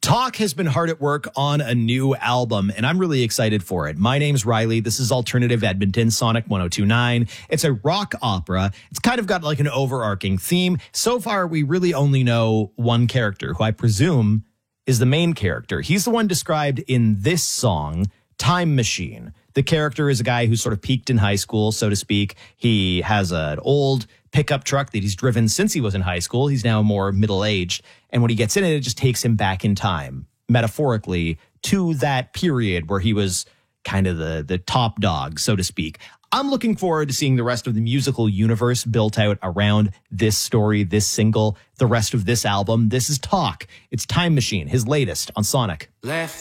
Talk has been hard at work on a new album, and I'm really excited for it. My name's Riley. This is Alternative Edmonton, Sonic 102.9. It's a rock opera. It's kind of got like an overarching theme. So far, we really only know one character, who I presume is the main character. He's the one described in this song, Time Machine. The character is a guy who sort of peaked in high school, so to speak. He has an old pickup truck that he's driven since he was in high school. He's now more middle-aged. And when he gets in it, it just takes him back in time, metaphorically, to that period where he was kind of the top dog, so to speak. I'm looking forward to seeing the rest of the musical universe built out around this story, this single, the rest of this album. This is Talk. It's Time Machine, his latest on Sonic. Left